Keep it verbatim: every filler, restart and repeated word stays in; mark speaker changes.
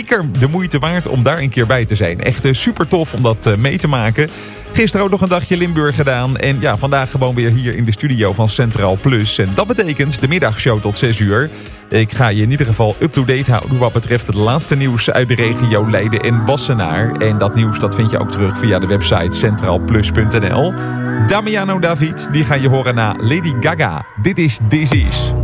Speaker 1: zeker de moeite waard om daar een keer bij te zijn. Echt uh, super tof om dat uh, mee te maken. Gisteren ook nog een dagje Limburg gedaan. En ja, vandaag gewoon weer hier in de studio van Centraal Plus. En dat betekent de middagshow tot zes uur. Ik ga je in ieder geval up-to-date houden wat betreft het laatste nieuws uit de regio Leiden en Wassenaar. En dat nieuws dat vind je ook terug via de website centraal plus punt n l. Damiano David, die ga je horen na Lady Gaga. Dit is This Is.